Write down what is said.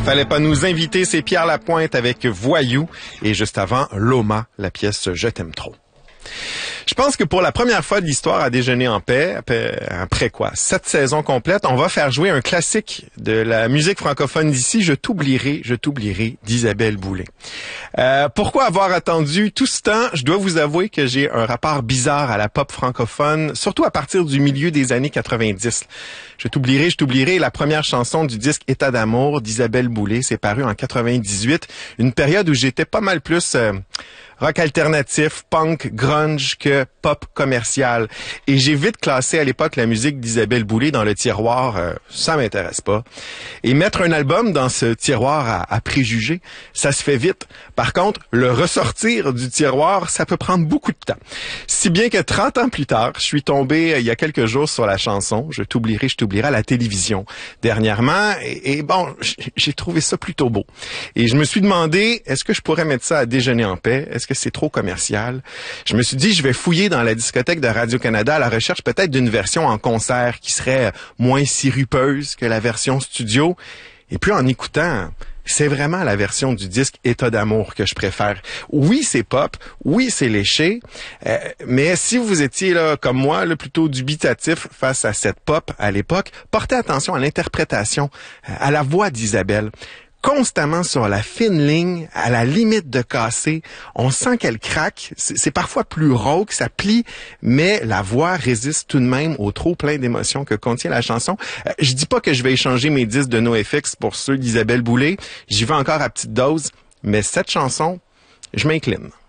Fallait pas nous inviter, c'est Pierre Lapointe avec Voyou et juste avant, Loma, la pièce Je t'aime trop. Je pense que pour la première fois de l'histoire à Déjeuner en paix, après 7 saisons complètes, on va faire jouer un classique de la musique francophone d'ici, Je t'oublierai d'Isabelle Boulay. Pourquoi avoir attendu tout ce temps? Je dois vous avouer que j'ai un rapport bizarre à la pop francophone, surtout à partir du milieu des années 90. Je t'oublierai, la première chanson du disque État d'amour d'Isabelle Boulay, c'est paru en 98, une période où j'étais pas mal plus rock alternatif, punk, grunge que pop commercial. Et j'ai vite classé à l'époque la musique d'Isabelle Boulay dans le tiroir, ça m'intéresse pas. Et mettre un album dans ce tiroir à préjugés, ça se fait vite. Par contre, le ressortir du tiroir, ça peut prendre beaucoup de temps. Si bien que 30 ans plus tard, je suis tombé il y a quelques jours sur la chanson Je t'oublierai à la télévision dernièrement. Et bon, j'ai trouvé ça plutôt beau. Et je me suis demandé, est-ce que je pourrais mettre ça à Déjeuner en paix? Est-ce que c'est trop commercial? Je me suis dit, je vais fouiller dans la discothèque de Radio-Canada à la recherche peut-être d'une version en concert qui serait moins sirupeuse que la version studio. Et puis en écoutant, c'est vraiment la version du disque État d'amour que je préfère. Oui, c'est pop, oui, c'est léché, mais si vous étiez là comme moi, là, plutôt dubitatif face à cette pop à l'époque, portez attention à l'interprétation, à la voix d'Isabelle. Constamment sur la fine ligne, à la limite de casser. On sent qu'elle craque. C'est parfois plus rauque, ça plie, mais la voix résiste tout de même au trop plein d'émotions que contient la chanson. Je dis pas que je vais échanger mes disques de NoFX pour ceux d'Isabelle Boulay. J'y vais encore à petite dose, mais cette chanson, je m'incline.